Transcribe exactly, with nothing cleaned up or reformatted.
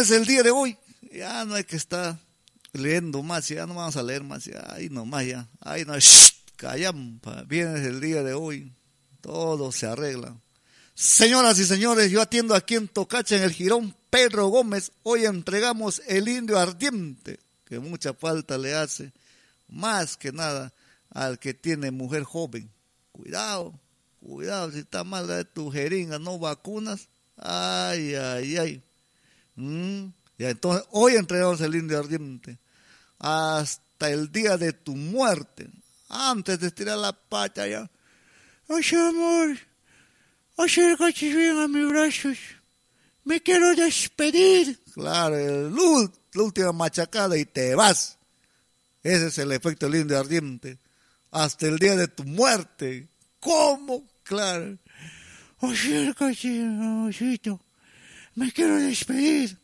vienes el día de hoy, ya no hay que estar leyendo más, ya no vamos a leer más, ya, ahí nomás ya, ahí no, shh, callampa, vienes el día de hoy, todo se arregla. Señoras y señores, yo atiendo aquí en Tocacha, en el Jirón Pedro Gómez, hoy entregamos el indio ardiente, que mucha falta le hace, más que nada al que tiene mujer joven. Cuidado, cuidado, si está mal de tu jeringa, no vacunas, ay, ay, ay. Mm, ya, entonces, hoy entregamos el indio ardiente, hasta el día de tu muerte, antes de estirar la pata ya. Ay, amor, acércate bien a mis brazos, me quiero despedir. Claro, el, la última machacada y te vas. Ese es el efecto del indio ardiente. Hasta el día de tu muerte. ¿Cómo? Claro. Acércate, amorcito, me quiero despedir.